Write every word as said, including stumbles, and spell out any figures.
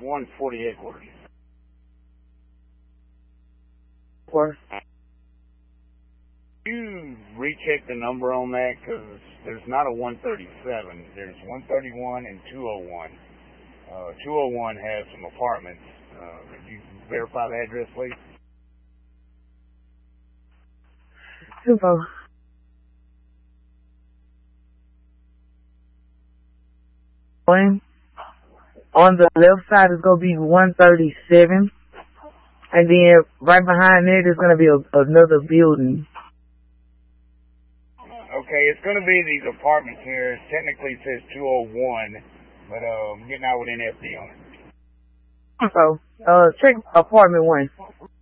one forty-eight quarters. Or You recheck the number on that because there's not a one thirty-seven. There's one thirty-one and two oh one. Uh, two oh one has some apartments. Uh, could you verify the address, please? Super. One. On the left side is going to be one thirty-seven. And then right behind it is going to be a, another building. Okay, it's going to be these apartments here. Technically it says two oh one, but uh, I'm getting out with N F D on it. So, uh, check apartment one.